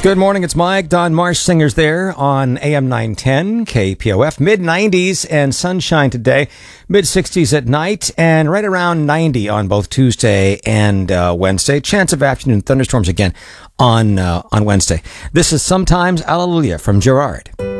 Good morning, it's Mike. Don Marsh Singers there on AM 910 KPOF. Mid-90s and sunshine today. Mid-60s at night and right around 90 on both Tuesday and Wednesday. Chance of afternoon thunderstorms again on Wednesday. This is Sometimes Hallelujah from Gerard.